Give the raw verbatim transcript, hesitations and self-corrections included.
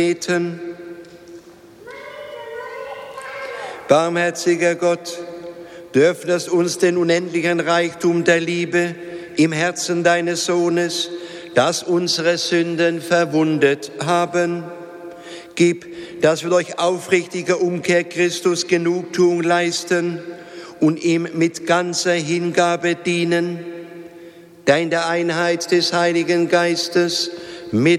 beten. Barmherziger Gott, du öffnest uns den unendlichen Reichtum der Liebe im Herzen deines Sohnes, das unsere Sünden verwundet haben. Gib, dass wir durch aufrichtige Umkehr Christus Genugtuung leisten und ihm mit ganzer Hingabe dienen, der in der Einheit des Heiligen Geistes mit